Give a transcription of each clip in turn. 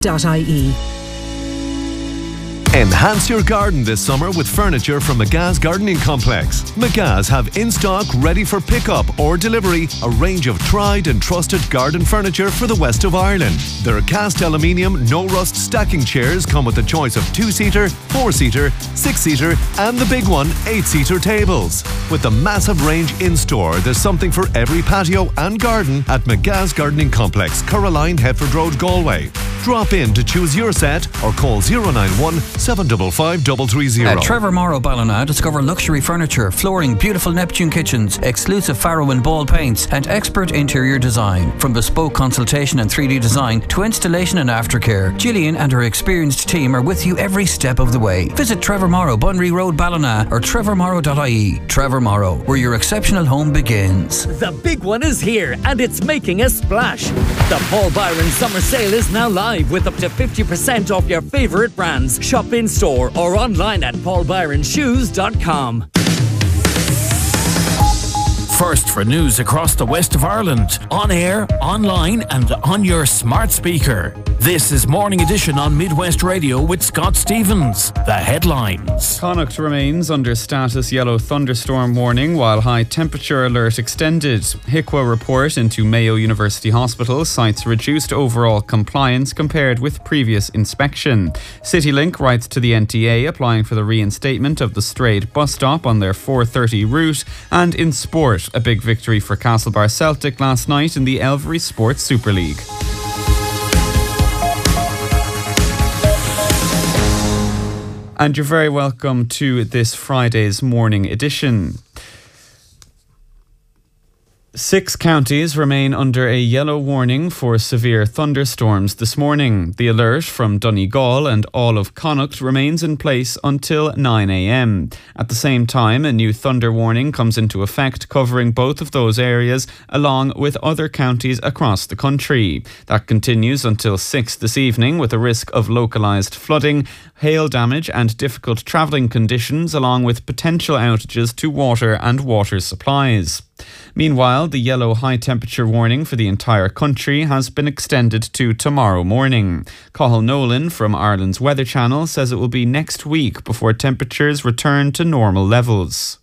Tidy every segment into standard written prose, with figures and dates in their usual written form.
Enhance your garden this summer with furniture from McGa's Gardening Complex. McGa's have in stock, ready for pickup or delivery, a range of tried and trusted garden furniture for the west of Ireland. Their cast aluminium, no rust stacking chairs come with a choice of 2-seater, 4-seater, 6-seater and the big one, 8-seater tables. With the massive range in store, there's something for every patio and garden at McGa's Gardening Complex, Caroline, Hetford Road, Galway. Drop in to choose your set or call 091 755 330. At Trevor Morrow Ballina, discover luxury furniture, flooring, beautiful Neptune kitchens, exclusive Farrow and Ball paints, and expert interior design. From bespoke consultation and 3D design to installation and aftercare, Gillian and her experienced team are with you every step of the way. Visit Trevor Morrow, Bunry Road, Ballina, or trevormorrow.ie. Trevor Morrow, where your exceptional home begins. The big one is here, and it's making a splash. The Paul Byron Summer Sale is now live with up to 50% off your favourite brands. Shop in store or online at paulbyronshoes.com. First for news across the west of Ireland, on air, online and on your smart speaker. This is Morning Edition on Midwest Radio with Scott Stevens. The headlines. Connacht remains under status yellow thunderstorm warning while high temperature alert extended. HIQA report into Mayo University Hospital cites reduced overall compliance compared with previous inspection. CityLink writes to the NTA applying for the reinstatement of the Strayed bus stop on their 4:30 route. And in sport, a big victory for Castlebar Celtic last night in the Elvery Sports Super League. And you're very welcome to this Friday's morning edition. 6 counties remain under a yellow warning for severe thunderstorms this morning. The alert from Donegal and all of Connacht remains in place until 9 a.m. At the same time, a new thunder warning comes into effect covering both of those areas along with other counties across the country. That continues until 6 this evening with a risk of localised flooding, hail damage and difficult travelling conditions along with potential outages to water and water supplies. Meanwhile, the yellow high temperature warning for the entire country has been extended to tomorrow morning. Cathal Nolan from Ireland's Weather Channel says it will be next week before temperatures return to normal levels.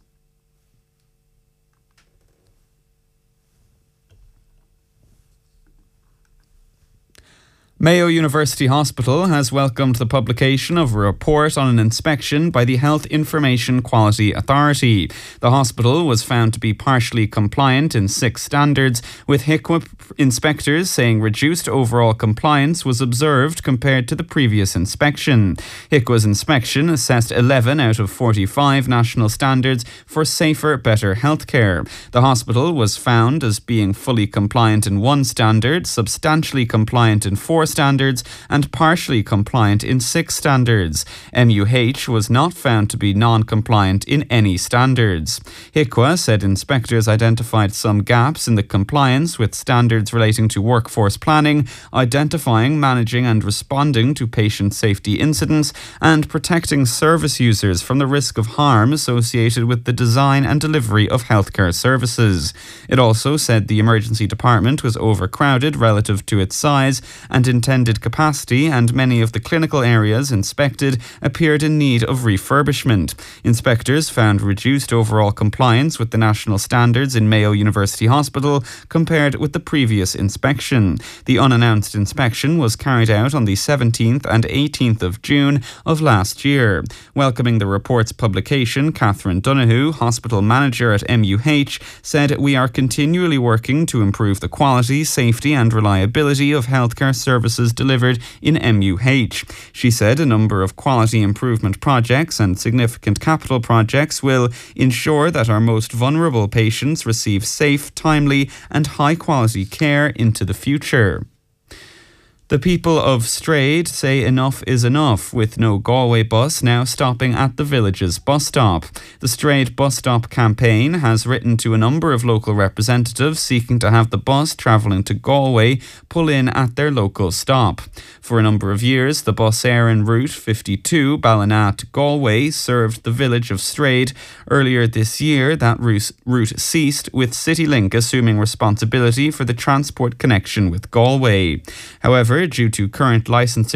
Mayo University Hospital has welcomed the publication of a report on an inspection by the Health Information Quality Authority. The hospital was found to be partially compliant in 6 standards, with HIQA inspectors saying reduced overall compliance was observed compared to the previous inspection. HIQA's inspection assessed 11 out of 45 national standards for safer, better healthcare. The hospital was found as being fully compliant in 1 standard, substantially compliant in 4 standards and partially compliant in 6 standards. MUH was not found to be non-compliant in any standards. HIQA said inspectors identified some gaps in the compliance with standards relating to workforce planning, identifying, managing and responding to patient safety incidents, and protecting service users from the risk of harm associated with the design and delivery of healthcare services. It also said the emergency department was overcrowded relative to its size and intended capacity, and many of the clinical areas inspected appeared in need of refurbishment. Inspectors found reduced overall compliance with the national standards in Mayo University Hospital compared with the previous inspection. The unannounced inspection was carried out on the 17th and 18th of June of last year. Welcoming the report's publication, Catherine Donoghue, hospital manager at MUH, said, "We are continually working to improve the quality, safety and reliability of healthcare services delivered in MUH. She said a number of quality improvement projects and significant capital projects will ensure that our most vulnerable patients receive safe, timely and high-quality care into the future. The people of Strayed say enough is enough, with no Galway bus now stopping at the village's bus stop. The Strayed bus stop campaign has written to a number of local representatives seeking to have the bus travelling to Galway pull in at their local stop. For a number of years, the bus Éireann route 52 Ballina to Galway served the village of Strayed. Earlier this year, that route ceased, with CityLink assuming responsibility for the transport connection with Galway. However, However, due to current licensing